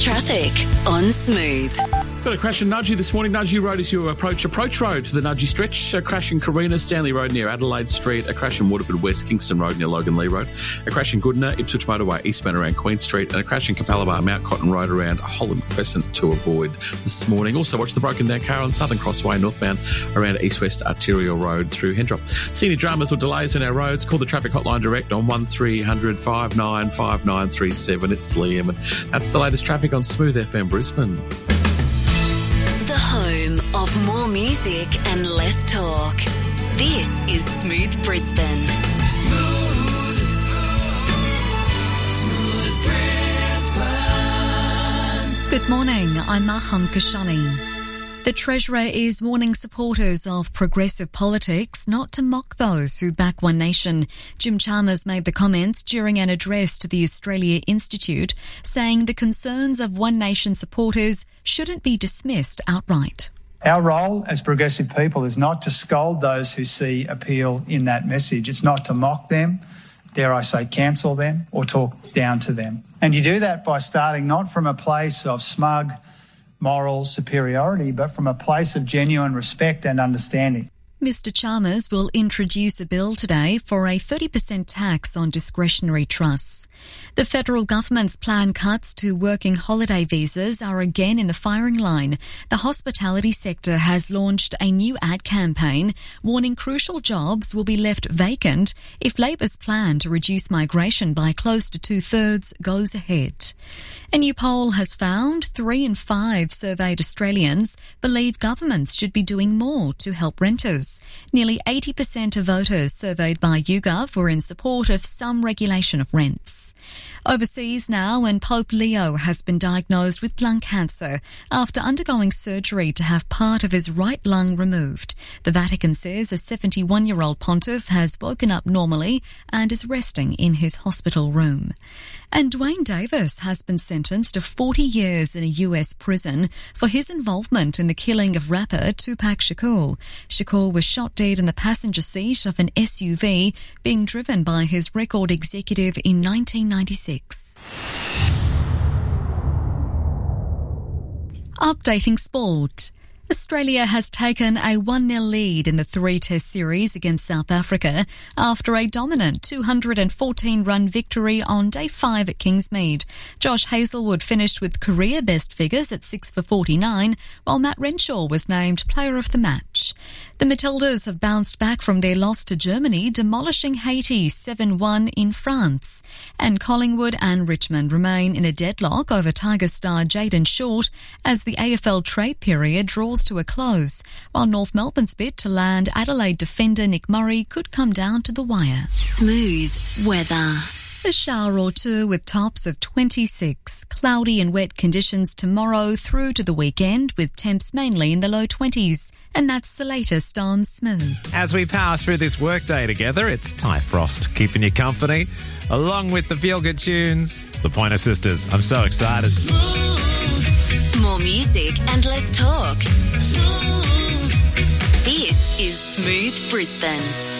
Traffic on Smooth. Got a crash in Nudgee this morning. Nudgee Road as you approach road to the Nudgee Stretch. A crash in Carina, Stanley Road near Adelaide Street. A crash in Waterford West, Kingston Road near Logan Lee Road. A crash in Goodna, Ipswich Motorway, eastbound around Queen Street. And a crash in Capalaba, Mount Cotton Road around Holland Crescent to avoid this morning. Also watch the broken down car on Southern Crossway northbound around East-West Arterial Road through Hendra. See any dramas or delays on our roads, call the traffic hotline direct on 1300 595937. It's Liam, and that's the latest traffic on Smooth FM Brisbane. The home of more music and less talk. This is Smooth Brisbane. Smooth Brisbane. Good morning, I'm Maham Kashani. The Treasurer is warning supporters of progressive politics not to mock those who back One Nation. Jim Chalmers made the comments during an address to the Australia Institute, saying the concerns of One Nation supporters shouldn't be dismissed outright. Our role as progressive people is not to scold those who see appeal in that message. It's not to mock them, dare I say cancel them, or talk down to them. And you do that by starting not from a place of smug moral superiority, but from a place of genuine respect and understanding. Mr Chalmers will introduce a bill today for a 30% tax on discretionary trusts. The federal government's planned cuts to working holiday visas are again in the firing line. The hospitality sector has launched a new ad campaign warning crucial jobs will be left vacant if Labor's plan to reduce migration by close to 2/3 goes ahead. A new poll has found 3 in 5 surveyed Australians believe governments should be doing more to help renters. Nearly 80% of voters surveyed by YouGov were in support of some regulation of rents. Overseas now, and Pope Leo has been diagnosed with lung cancer after undergoing surgery to have part of his right lung removed. The Vatican says a 71-year-old pontiff has woken up normally and is resting in his hospital room. And Dwayne Davis has been sentenced to 40 years in a US prison for his involvement in the killing of rapper Tupac Shakur. Shakur was shot dead in the passenger seat of an SUV being driven by his record executive in 1996. Updating sport. Australia has taken a 1-0 lead in the 3-test series against South Africa after a dominant 214-run victory on Day 5 at Kingsmead. Josh Hazlewood finished with career-best figures at 6 for 49, while Matt Renshaw was named Player of the Match. The Matildas have bounced back from their loss to Germany, demolishing Haiti 7-1 in France. And Collingwood and Richmond remain in a deadlock over Tiger star Jayden Short as the AFL trade period draws to a close, while North Melbourne's bid to land Adelaide defender Nick Murray could come down to the wire. Smooth weather. A shower or two with tops of 26. Cloudy and wet conditions tomorrow through to the weekend with temps mainly in the low 20s. And that's the latest on Smooth. As we power through this workday together, it's Ty Frost keeping you company, along with the feel-good tunes, the Pointer Sisters. I'm so excited. Smooth. More music and less talk. Smooth. This is Smooth Brisbane.